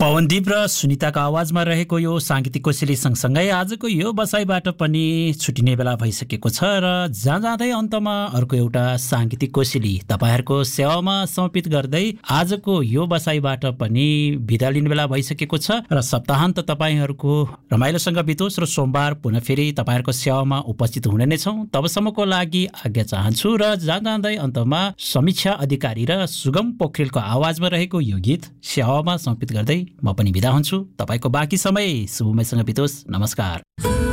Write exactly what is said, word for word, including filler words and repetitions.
पवनदीप र सुनिताको आवाजमा रहेको यो साङ्गीतिक कोसेली सँगसँगै आजको यो बसाइबाट पनि छुटिने बेला भइसकेको छ र जहाँ जाँदै अन्तमा अर्को एउटा साङ्गीतिक कोसेली तपाईँहरूको सेवामा समर्पित गर्दै आजको यो बसाइबाट पनि बिदा लिने बेला भइसकेको छ र सप्ताहान्त तपाईँहरूको रमाइलोसँग बितोस् र सोमबार पुनः फेरि तपाईँहरूको सेवामा उपस्थित हुने नै छौँ। तबसम्मको लागि आज्ञा चाहन्छु र जहाँ जाँदै अन्तमा समीक्षा अधिकारी र सुगम पोखरेलको आवाजमा रहेको यो गीत सेवामा समर्पित गर्दै म पनि बिदा हुन्छु। तपाईको बाँकी समय शुभमयसँग बितोस्। नमस्कार।